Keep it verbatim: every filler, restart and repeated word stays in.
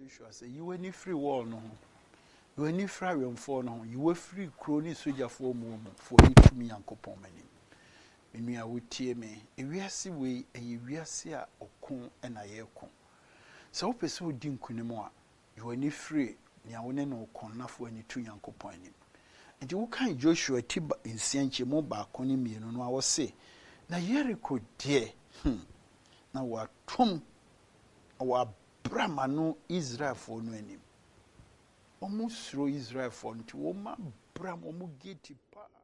Joshua say you any free wall no. You any free on for no. You were free crony soldier for moment for you to me uncle Pomani. When you would tear me, a weasy way a weasia or con and a year con. So pursue dim kunimoa. You any free, Niawene no con enough when you two uncle Pomani. And you can't Joshua Tiba in Sienchi Moba Conimi, no, I was say. Na Jericho dear, hm. Na wa tum, wa brama no Israel for no any. Almost through Israel for nti woma bram omu geti pa.